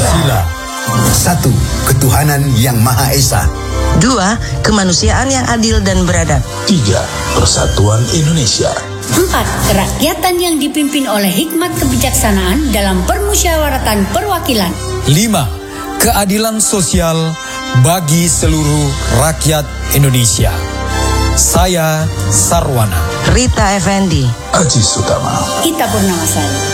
Pancasila. 1. Ketuhanan yang Maha Esa. 2. Kemanusiaan yang adil dan beradab. 3. Persatuan Indonesia. 4. Kerakyatan yang dipimpin oleh hikmat kebijaksanaan dalam permusyawaratan perwakilan. 5. Keadilan sosial bagi seluruh rakyat Indonesia. Saya Sarwana. Rita Effendi. Aji Sutama. Ita Purnamasari.